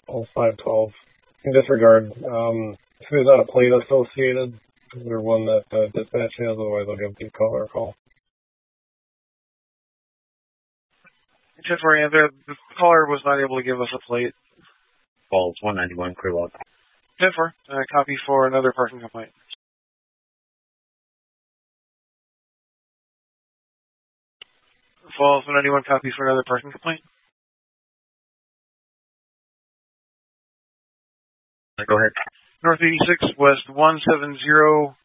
Falls 512. Disregard. If there's not a plate associated, is there one that dispatch has? Otherwise, I'll give the caller a call. 10-4, yeah, the caller was not able to give us a plate. Falls 191, clear log. 10-4, copy for another parking complaint. Falls 191, copy for another parking complaint. Go ahead. North 86, West 170.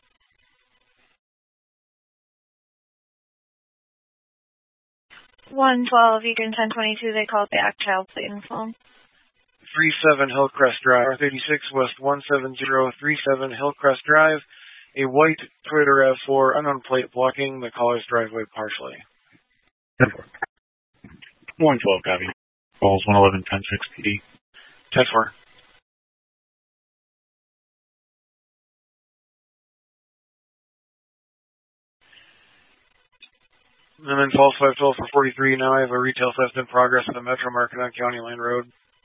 Eastern 1022, they called back, child plate and phone. 37 Hillcrest Drive, North 86, West 17037 Hillcrest Drive. A white Toyota RAV4 unknown plate blocking the caller's driveway partially. 10-4. 112, copy. Falls 111, 10-6 PD. 10-4. And then Falls 512 for 43. Now I have a retail theft in progress at the Metro Market on County Line Road.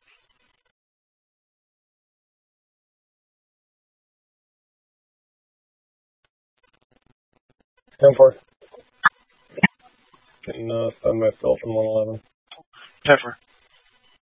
Ten four. Can send myself in 111. 10-4.